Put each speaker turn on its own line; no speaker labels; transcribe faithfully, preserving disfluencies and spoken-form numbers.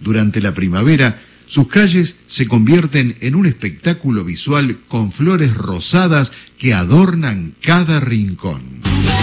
Durante la primavera, sus calles se convierten en un espectáculo visual con flores rosadas que adornan cada rincón.